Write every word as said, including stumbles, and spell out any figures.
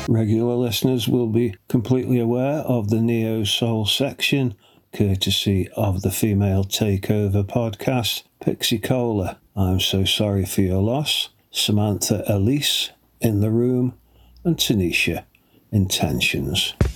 Regular listeners will be completely aware of the Neo Soul section, courtesy of the Female Takeover podcast, Pixie Cola. I'm so sorry for your loss. Samantha Elise, In the Room, and Tanisha, Intentions.